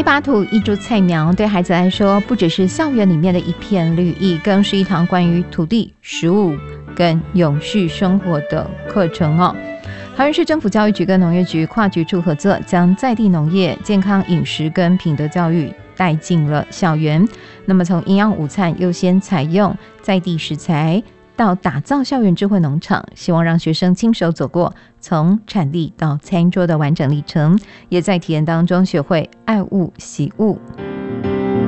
发土一株菜苗，对孩子来说，不只是校园里面的一片绿意，更是一堂关于土地、食物跟永续生活的课程哦。桃园市政府教育局跟农业局跨局处合作，将在地农业、健康饮食跟品德教育带进了校园。那么从营养午餐优先采用在地食材，到打造校园智慧农场，希望让学生亲手走过从产地到餐桌的完整历程，也在体验当中学会爱物惜物。